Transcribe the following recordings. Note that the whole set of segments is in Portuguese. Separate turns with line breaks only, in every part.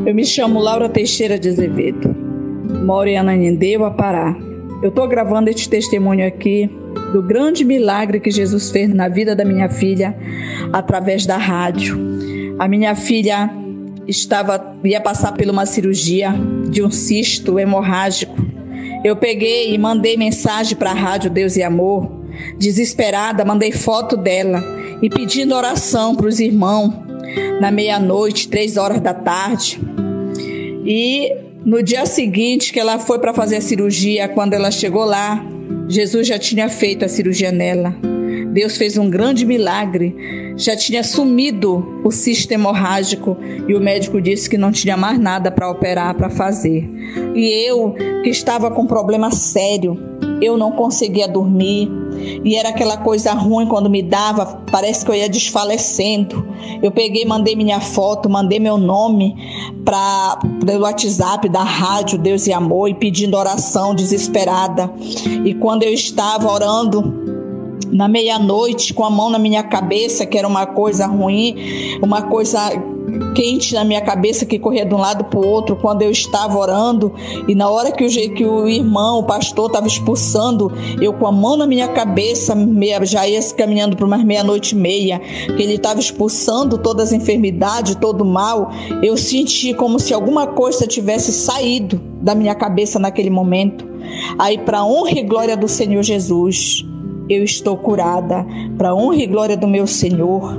Eu me chamo Laura Teixeira de Azevedo, moro em Ananindeua, Pará. Eu estou gravando este testemunho aqui do grande milagre que Jesus fez na vida da minha filha através da rádio. A minha filha ia passar por uma cirurgia de um cisto hemorrágico. Eu peguei e mandei mensagem para a Rádio Deus e Amor, desesperada, mandei foto dela e pedindo oração para os irmãos na meia-noite, 3 horas da tarde. E no dia seguinte que ela foi para fazer a cirurgia, quando ela chegou lá, Jesus já tinha feito a cirurgia nela. Deus fez um grande milagre. Já tinha sumido o cisto hemorrágico e o médico disse que não tinha mais nada para operar, para fazer. E eu, que estava com problema sério, eu não conseguia dormir. E era aquela coisa ruim quando me dava, parece que eu ia desfalecendo. Eu peguei, mandei minha foto, mandei meu nome pelo WhatsApp da Rádio Deus e Amor e pedindo oração desesperada. E quando eu estava orando na meia-noite, com a mão na minha cabeça, que era uma coisa ruim, uma coisa quente na minha cabeça que corria de um lado para o outro, quando eu estava orando, e na hora que o irmão, o pastor estava expulsando, eu com a mão na minha cabeça, já ia caminhando para umas 00:30, que ele estava expulsando todas as enfermidades, todo o mal, eu senti como se alguma coisa tivesse saído da minha cabeça naquele momento. Aí, para honra e glória do Senhor Jesus, eu estou curada, para honra e glória do meu Senhor.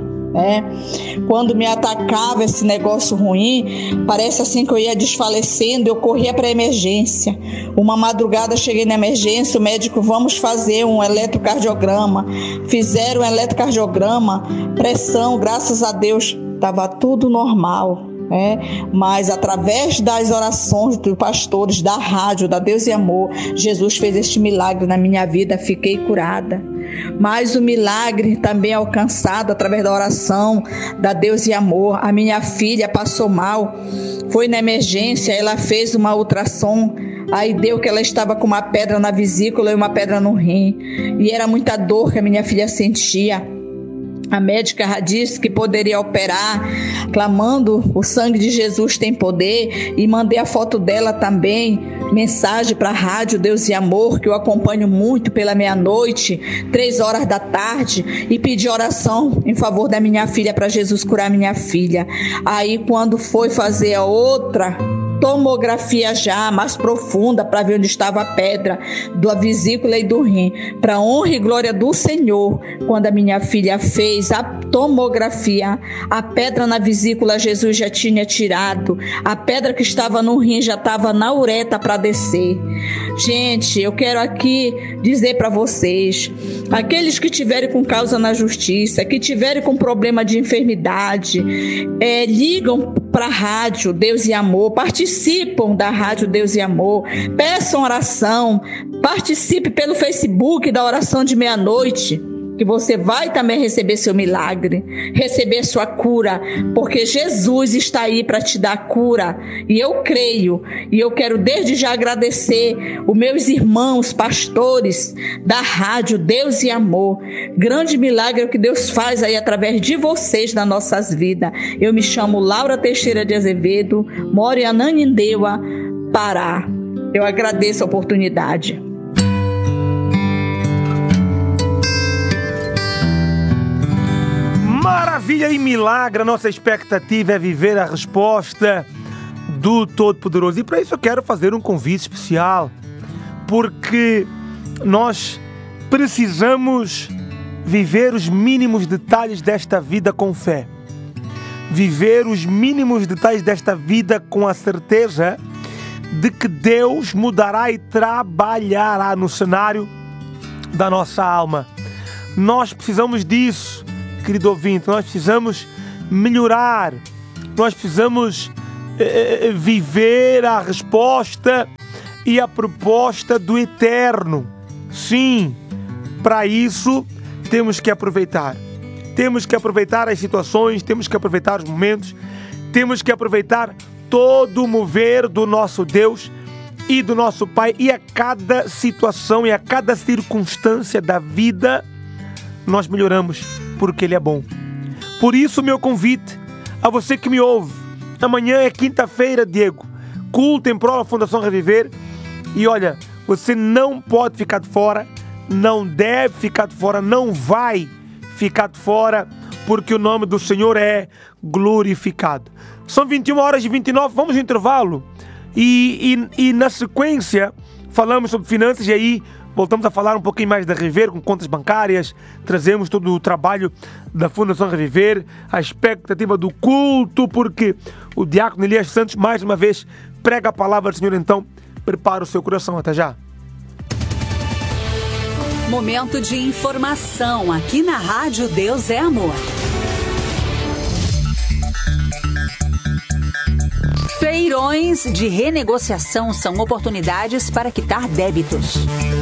Quando me atacava esse negócio ruim, parece assim que eu ia desfalecendo, eu corria para a emergência. Uma madrugada cheguei na emergência, o médico, vamos fazer um eletrocardiograma. Fizeram um eletrocardiograma, pressão, graças a Deus, estava tudo normal. Mas através das orações dos pastores da rádio, da Deus e Amor, Jesus fez este milagre na minha vida, fiquei curada. Mas o milagre também é alcançado através da oração da Deus e Amor. A minha filha passou mal, foi na emergência, ela fez uma ultrassom, aí deu que ela estava com uma pedra na vesícula e uma pedra no rim, e era muita dor que a minha filha sentia. A médica disse que poderia operar, clamando, o sangue de Jesus tem poder, e mandei a foto dela também, mensagem para a Rádio Deus e Amor, que eu acompanho muito pela meia-noite, 3 horas da tarde, e pedi oração em favor da minha filha, para Jesus curar minha filha. Aí quando foi fazer a outra tomografia já mais profunda para ver onde estava a pedra da vesícula e do rim, para honra e glória do Senhor, quando a minha filha fez a tomografia, a pedra na vesícula Jesus já tinha tirado, a pedra que estava no rim já estava na uretra para descer. Gente, eu quero aqui dizer para vocês, aqueles que tiverem com causa na justiça, que tiverem com problema de enfermidade, ligam para a Rádio Deus e Amor, participam da Rádio Deus e Amor, peçam oração, participe pelo Facebook da oração de meia-noite, que você vai também receber seu milagre, receber sua cura, porque Jesus está aí para te dar cura, e eu creio, e eu quero desde já agradecer os meus irmãos pastores da Rádio Deus e Amor, grande milagre que Deus faz aí através de vocês nas nossas vidas. Eu me chamo Laura Teixeira de Azevedo, moro em Ananindeua, Pará. Eu agradeço a oportunidade.
Maravilha e milagre, a nossa expectativa é viver a resposta do Todo-Poderoso. E para isso eu quero fazer um convite especial, porque nós precisamos viver os mínimos detalhes desta vida com fé. Viver os mínimos detalhes desta vida com a certeza de que Deus mudará e trabalhará no cenário da nossa alma. Nós precisamos disso, querido ouvinte, nós precisamos melhorar, nós precisamos viver a resposta e a proposta do Eterno. Sim, para isso temos que aproveitar. Temos que aproveitar as situações, temos que aproveitar os momentos, temos que aproveitar todo o mover do nosso Deus e do nosso Pai. E a cada situação e a cada circunstância da vida, nós melhoramos, porque Ele é bom. Por isso, meu convite a você que me ouve, Amanhã é quinta-feira, Diego. Culto em prol da Fundação Reviver. E olha, você não pode ficar de fora, não deve ficar de fora, não vai ficar de fora, porque o nome do Senhor é glorificado. São 21h29, vamos ao intervalo. E na sequência, falamos sobre finanças e aí voltamos a falar um pouquinho mais da Reviver, com contas bancárias. Trazemos todo o trabalho da Fundação Reviver, a expectativa do culto, porque o diácono Elias Santos, mais uma vez, prega a palavra do Senhor. Então, prepara o seu coração. Até já.
Momento de informação aqui na Rádio Deus é Amor. Feirões de renegociação são oportunidades para quitar débitos.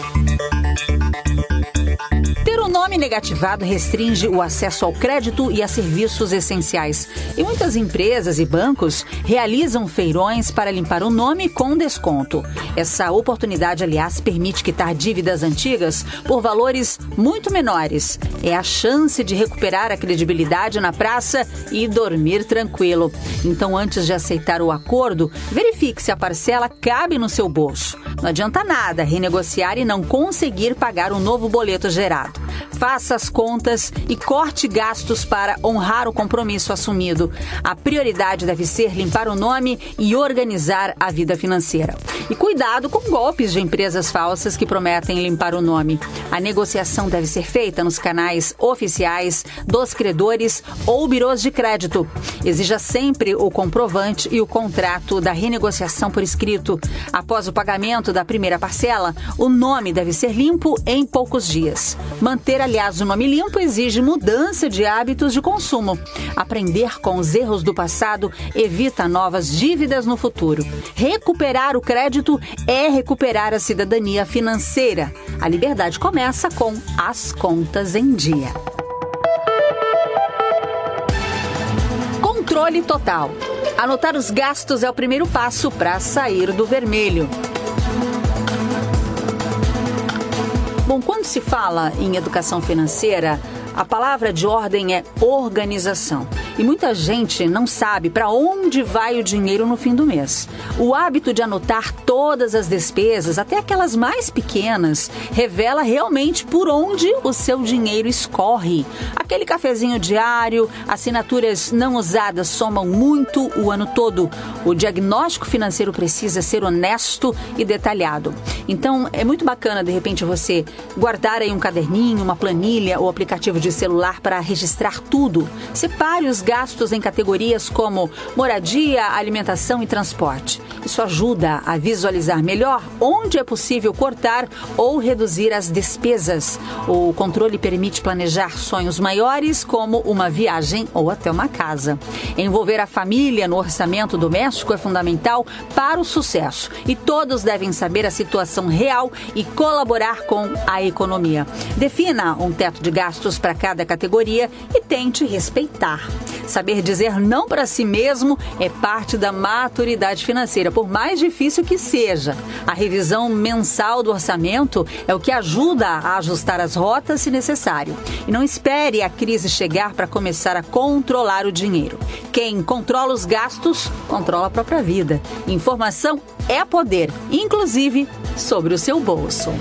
Ter o nome negativado restringe o acesso ao crédito e a serviços essenciais. E muitas empresas e bancos realizam feirões para limpar o nome com desconto. Essa oportunidade, aliás, permite quitar dívidas antigas por valores muito menores. É a chance de recuperar a credibilidade na praça e dormir tranquilo. Então, antes de aceitar o acordo, verifique se a parcela cabe no seu bolso. Não adianta nada renegociar e não conseguir pagar um novo boleto gerado. Faça as contas e corte gastos para honrar o compromisso assumido. A prioridade deve ser limpar o nome e organizar a vida financeira. E cuidado com golpes de empresas falsas que prometem limpar o nome. A negociação deve ser feita nos canais oficiais dos credores ou birôs de crédito. Exija sempre o comprovante e o contrato da renegociação por escrito. Após o pagamento da primeira parcela, o nome deve ser limpo em poucos dias. Manter, aliás, o nome limpo exige mudança de hábitos de consumo. Aprender com os erros do passado evita novas dívidas no futuro. Recuperar o crédito é recuperar a cidadania financeira. A liberdade começa com as contas em dia. Controle total. Anotar os gastos é o primeiro passo para sair do vermelho. Bom, quando se fala em educação financeira, a palavra de ordem é organização. E muita gente não sabe para onde vai o dinheiro no fim do mês. O hábito de anotar todas as despesas, até aquelas mais pequenas, revela realmente por onde o seu dinheiro escorre. Aquele cafezinho diário, assinaturas não usadas somam muito o ano todo. O diagnóstico financeiro precisa ser honesto e detalhado. Então, é muito bacana, de repente, você guardar aí um caderninho, uma planilha ou aplicativo de celular para registrar tudo. Separe os gastos em categorias como moradia, alimentação e transporte. Isso ajuda a visualizar melhor onde é possível cortar ou reduzir as despesas. O controle permite planejar sonhos maiores, como uma viagem ou até uma casa. Envolver a família no orçamento doméstico é fundamental para o sucesso. E todos devem saber a situação real e colaborar com a economia. Defina um teto de gastos para cada categoria e tente respeitar. Saber dizer não para si mesmo é parte da maturidade financeira, por mais difícil que seja. A revisão mensal do orçamento é o que ajuda a ajustar as rotas se necessário. E não espere a crise chegar para começar a controlar o dinheiro. Quem controla os gastos, controla a própria vida. Informação é poder, inclusive sobre o seu bolso.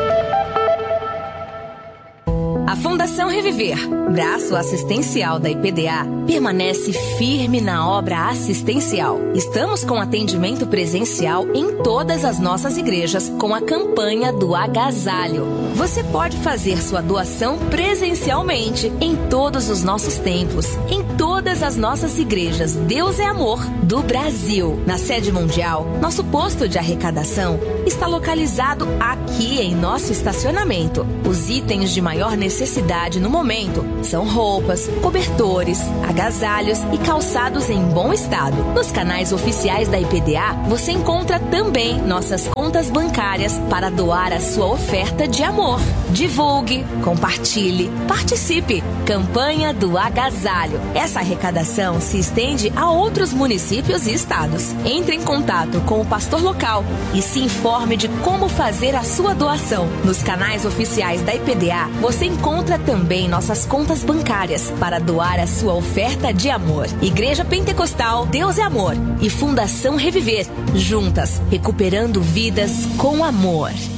A Fundação Reviver, braço assistencial da IPDA, permanece firme na obra assistencial. Estamos com atendimento presencial em todas as nossas igrejas com a campanha do agasalho. Você pode fazer sua doação presencialmente em todos os nossos templos, em todas as nossas igrejas Deus é Amor do Brasil. Na sede mundial, nosso posto de arrecadação está localizado aqui em nosso estacionamento. Os itens de maior necessidade no momento são roupas, cobertores, agasalhos e calçados em bom estado. Nos canais oficiais da IPDA, você encontra também nossas contas bancárias para doar a sua oferta de amor. Divulgue, compartilhe, participe. Campanha do Agasalho. Essa arrecadação se estende a outros municípios e estados. Entre em contato com o pastor local e se informe de como fazer a sua doação. Nos canais oficiais da IPDA, você encontra também nossas contas bancárias para doar a sua oferta de amor. Igreja Pentecostal Deus é Amor e Fundação Reviver, juntas, recuperando vidas com amor.